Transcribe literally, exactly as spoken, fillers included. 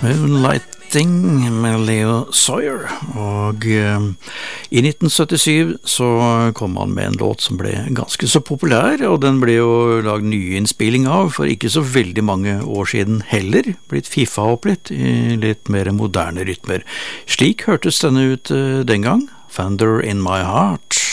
Moonlighting med Leo Sawyer, og eh, i nitten syttisju så kom han med en låt som ble ganske så populær, og den ble jo lagd nyinnspilling av for ikke så veldig mange år siden heller, blitt fiffa opp litt i litt mer moderne rytmer. Slik hørtes denne ut eh, den gang, Thunder in My Heart.